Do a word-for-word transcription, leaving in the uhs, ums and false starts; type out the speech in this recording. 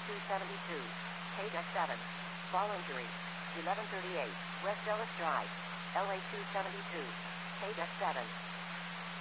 two seventy-two, K seven. Fall injury. eleven thirty-eight, West Ellis Drive, L A two seventy-two, K seven.